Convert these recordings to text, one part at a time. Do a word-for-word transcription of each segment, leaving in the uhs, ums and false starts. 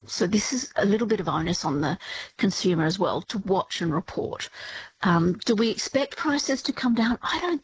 So this is a little bit of onus on the consumer as well to watch and report. Um, do we expect prices to come down? I don't.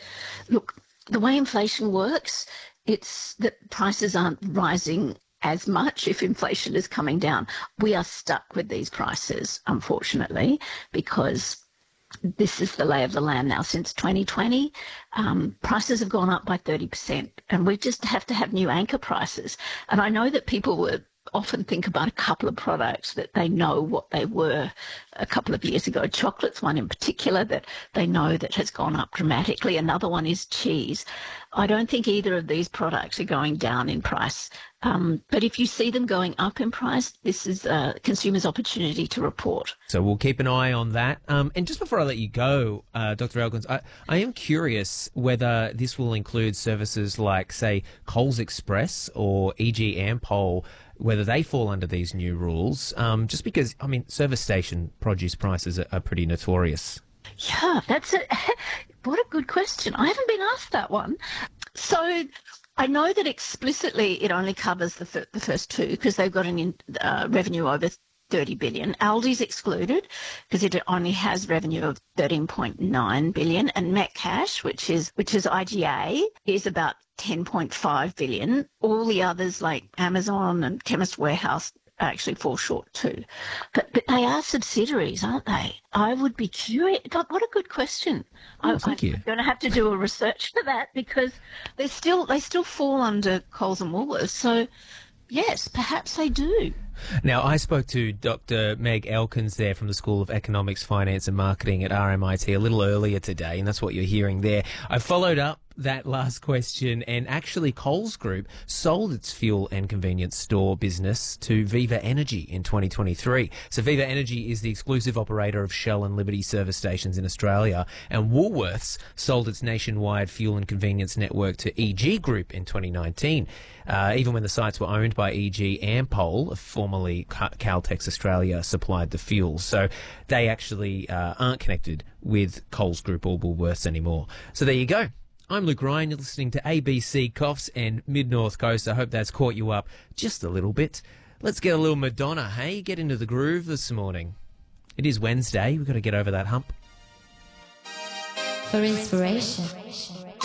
Look, the way inflation works, it's that prices aren't rising as much if inflation is coming down. We are stuck with these prices, unfortunately, because this is the lay of the land now. Since twenty twenty, um, prices have gone up by thirty percent, and we just have to have new anchor prices. And I know that people were often think about a couple of products that they know what they were a couple of years ago. Chocolate's one in particular that they know that has gone up dramatically. Another one is cheese. I don't think either of these products are going down in price. Um, but if you see them going up in price, this is a consumer's opportunity to report. So we'll keep an eye on that. Um, and just before I let you go, uh, Doctor Elkins, I, I am curious whether this will include services like, say, Coles Express or E G Ampol, whether they fall under these new rules, um, just because, I mean, service station produce prices are, are pretty notorious. Yeah, that's a, what a good question. I haven't been asked that one. So I know that explicitly it only covers the, fir- the first two because they've got an in, uh, revenue over thirty billion. Aldi's excluded because it only has revenue of thirteen point nine billion, and Metcash, which is which is I G A, is about ten point five billion. All the others like Amazon and Chemist Warehouse actually fall short too. But but they are subsidiaries, aren't they? I would be curious. God, what a good question. Oh, I, thank I'm you. going to have to do a research for that because they still they still fall under Coles and Woolworths. So yes, perhaps they do. Now, I spoke to Doctor Meg Elkins there from the School of Economics, Finance and Marketing at R M I T a little earlier today, and that's what you're hearing there. I followed up that last question, and actually Coles Group sold its fuel and convenience store business to Viva Energy in twenty twenty-three. So Viva Energy is the exclusive operator of Shell and Liberty service stations in Australia, and Woolworths sold its nationwide fuel and convenience network to E G Group in twenty nineteen. Uh, even when the sites were owned by E G Ampol, formerly Caltex Australia, supplied the fuel. So they actually uh, aren't connected with Coles Group or Woolworths anymore. So there you go. I'm Luke Ryan. You're listening to A B C Coffs and Mid-North Coast. I hope that's caught you up just a little bit. Let's get a little Madonna, hey? Get into the groove this morning. It is Wednesday. We've got to get over that hump. For inspiration.